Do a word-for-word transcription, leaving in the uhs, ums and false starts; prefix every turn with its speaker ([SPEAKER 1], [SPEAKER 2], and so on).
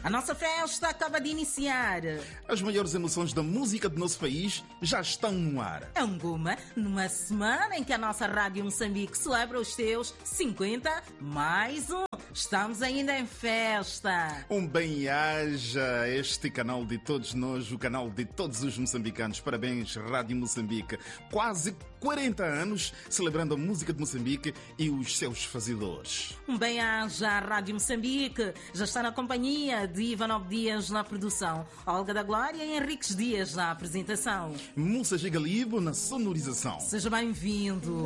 [SPEAKER 1] A nossa festa acaba de iniciar.
[SPEAKER 2] As maiores emoções da música do nosso país já estão no ar.
[SPEAKER 1] É um Guma, numa semana em que a nossa Rádio Moçambique celebra os seus cinquenta mais um. Estamos ainda em festa.
[SPEAKER 2] Um bem-aja este canal de todos nós, o canal de todos os moçambicanos. Parabéns, Rádio Moçambique. Quase quarenta anos celebrando a música de Moçambique e os seus fazedores.
[SPEAKER 1] Um bem-aja à Rádio Moçambique. Já está na companhia de Ivanov Dias na produção, Olga da Glória e Henriques Dias na apresentação.
[SPEAKER 2] Moussa Galibo na sonorização.
[SPEAKER 1] Seja bem-vindo.